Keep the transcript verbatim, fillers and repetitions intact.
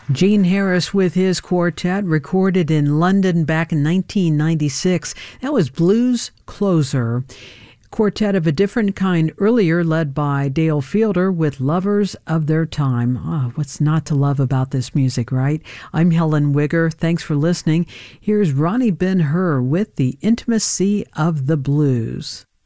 Gene Harris with his quartet, recorded in London back in nineteen ninety-six. That was Blues Closer. Quartet of a different kind earlier, led by Dale Fielder with Lovers of Their Time. Oh, what's not to love about this music, right? I'm Helen Wigger. Thanks for listening. Here's Ronnie Ben-Hur with The Intimacy of the Blues.